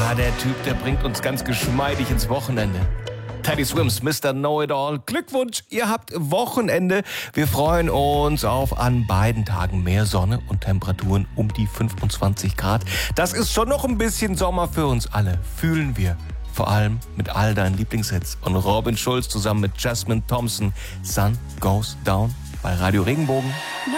der Typ, der bringt uns ganz geschmeidig ins Wochenende. Teddy Swims, Mr. Know-It-All. Glückwunsch, ihr habt Wochenende. Wir freuen uns auf an beiden Tagen mehr Sonne und Temperaturen um die 25 Grad. Das ist schon noch ein bisschen Sommer für uns alle, fühlen wir. Vor allem mit all deinen Lieblingshits. Und Robin Schulz zusammen mit Jasmine Thompson. Sun Goes Down bei Radio Regenbogen.